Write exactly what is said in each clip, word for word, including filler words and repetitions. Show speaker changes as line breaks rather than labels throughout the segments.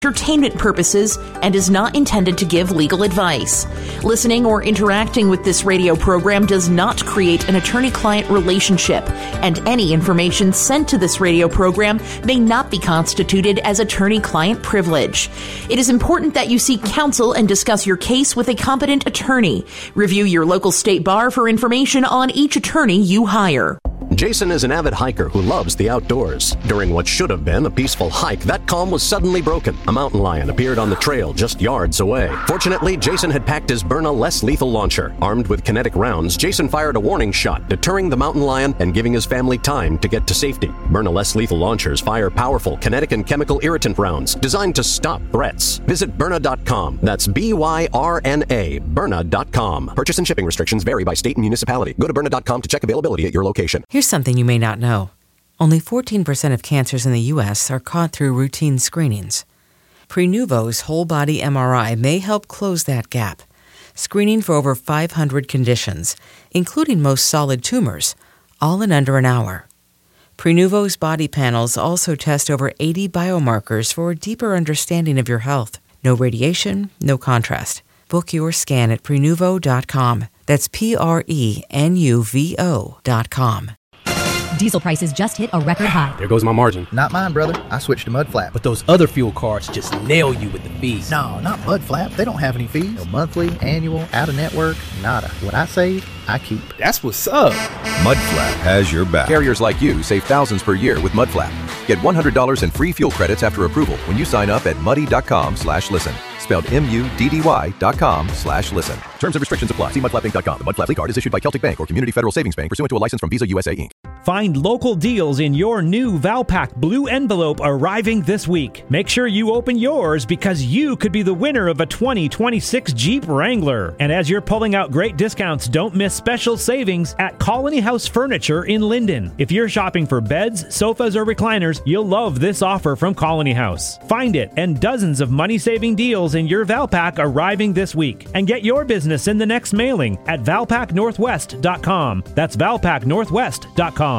entertainment purposes and is not intended to give legal advice. Listening or interacting with this radio program does not create an attorney-client relationship, and any information sent to this radio program may not be constituted as attorney-client privilege. It is important that you seek counsel and discuss your case with a competent attorney. Review your local state bar for information on each attorney you hire.
Jason is an avid hiker who loves the outdoors. During what should have been a peaceful hike, that calm was suddenly broken. A mountain lion appeared on the trail just yards away. Fortunately, Jason had packed his Byrna less lethal launcher. Armed with kinetic rounds, Jason fired a warning shot, deterring the mountain lion and giving his family time to get to safety. Byrna less lethal launchers fire powerful kinetic and chemical irritant rounds designed to stop threats. Visit Byrna dot com. That's B Y R N A, Byrna dot com. Purchase and shipping restrictions vary by state and municipality. Go to Byrna dot com to check availability at your location.
Here's something you may not know. Only fourteen percent of cancers in the U S are caught through routine screenings. Prenuvo's whole-body M R I may help close that gap, screening for over five hundred conditions, including most solid tumors, all in under an hour. Prenuvo's body panels also test over eighty biomarkers for a deeper understanding of your health. No radiation, no contrast. Book your scan at Prenuvo dot com. That's P R E N U V O dot com.
Diesel prices just hit a record high.
There goes my margin.
Not mine, brother. I switched to Mudflap.
But those other fuel cards just nail you with the fees.
No, not Mudflap. They don't have any fees. No monthly, annual, out-of-network, nada. What I save, I keep.
That's what's up.
Mudflap has your back.
Carriers like you save thousands per year with Mudflap. Get one hundred dollars in free fuel credits after approval when you sign up at muddy dot com slash listen. Spelled M U D D Y dot com slash listen. Terms and restrictions apply. See mudflap inc dot com. The Mudflap card is issued by Celtic Bank or Community Federal Savings Bank pursuant to a license from Visa U S A Incorporated.
Find local deals in your new Valpak Blue Envelope arriving this week. Make sure you open yours because you could be the winner of a twenty twenty-six Jeep Wrangler. And as you're pulling out great discounts, don't miss special savings at Colony House Furniture in Linden. If you're shopping for beds, sofas, or recliners, you'll love this offer from Colony House. Find it and dozens of money-saving deals in your Valpak arriving this week. And get your business in the next mailing at valpak northwest dot com. That's valpak northwest dot com.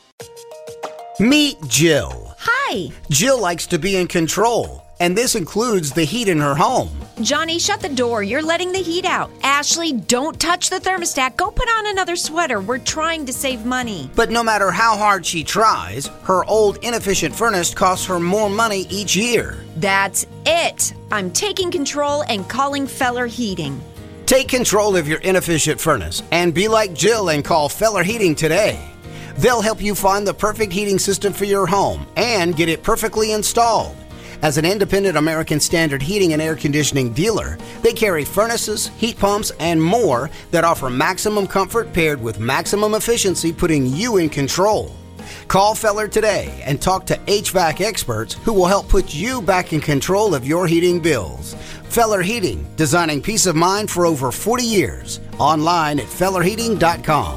Meet Jill.
Hi.
Jill likes to be in control, and this includes the heat in her home.
Johnny, shut the door. You're letting the heat out. Ashley, don't touch the thermostat. Go put on another sweater. We're trying to save money.
But no matter how hard she tries, her old inefficient furnace costs her more money each year.
That's it. I'm taking control and calling Feller Heating.
Take control of your inefficient furnace and be like Jill and call Feller Heating today. They'll help you find the perfect heating system for your home and get it perfectly installed. As an independent American Standard heating and air conditioning dealer, they carry furnaces, heat pumps, and more that offer maximum comfort paired with maximum efficiency, putting you in control. Call Feller today and talk to H V A C experts who will help put you back in control of your heating bills. Feller Heating, designing peace of mind for over forty years. Online at feller heating dot com.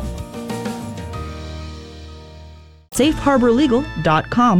safe harbor legal dot com.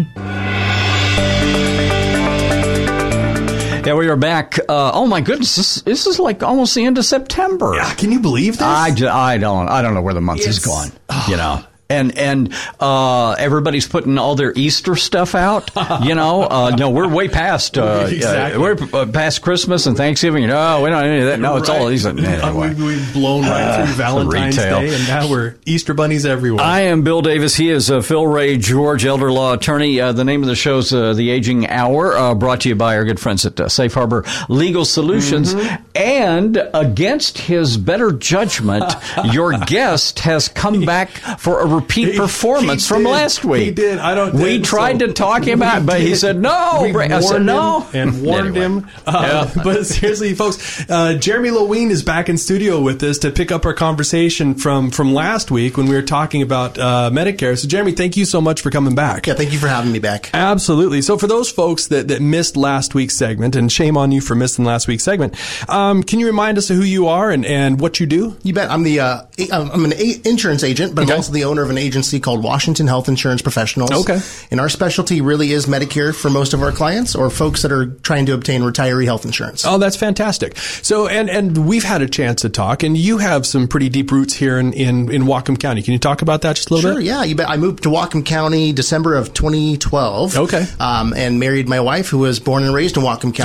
Yeah, we are back. Uh, oh my goodness, this, this is like almost the end of September.
Yeah, can you believe this?
I, I don't. I don't know where the month
it's,
is gone. You know. And and uh, everybody's putting all their Easter stuff out. You know, uh, no, we're way past. Uh,
exactly.
uh, we're past Christmas and Thanksgiving. No, we don't do any of that. No, it's right. all Easter. Anyway.
We've blown right through uh, Valentine's
retail.
Day, and now we're Easter bunnies everywhere.
I am Bill Davis. He is uh, Phil Ray George, elder law attorney. Uh, the name of the show is uh, The Aging Hour, uh, brought to you by our good friends at uh, Safe Harbor Legal Solutions. Mm-hmm. And against his better judgment, your guest has come back for a repeat he, performance he from
did.
last week.
He did. I don't.
We tried so to talk him out, but he said no.
We
I said no,
and warned
anyway.
him. Uh, yeah. But seriously, folks, uh, Jeremy Lewin is back in studio with us to pick up our conversation from from last week when we were talking about uh, Medicare. So, Jeremy, thank you so much for coming back.
Yeah, thank you for having me back.
Absolutely. So, for those folks that that missed last week's segment, and shame on you for missing last week's segment, um, can you remind us of who you are and, and what you do?
You bet. I'm the uh, I'm an a- insurance agent, but okay. I'm also the owner of an agency called Washington Health Insurance Professionals.
Okay.
And our specialty really is Medicare for most of our clients, or folks that are trying to obtain retiree health insurance.
Oh, that's fantastic. So, and and we've had a chance to talk, and you have some pretty deep roots here in, in, in Whatcom County. Can you talk about that just a little
sure,
bit?
Sure, yeah. You bet. I moved to Whatcom County December of twenty twelve.
Okay.
Um, and married my wife, who was born and raised in Whatcom County.